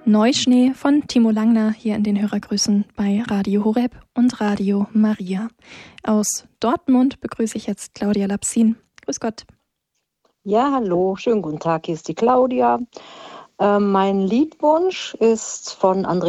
Neuschnee von Timo Langner hier in den Hörergrüßen bei Radio Horeb und Radio Maria. Aus Dortmund begrüße ich jetzt Claudia Lapsin. Grüß Gott. Ja, hallo, schönen guten Tag, hier ist die Claudia. Mein Liedwunsch ist von Andreas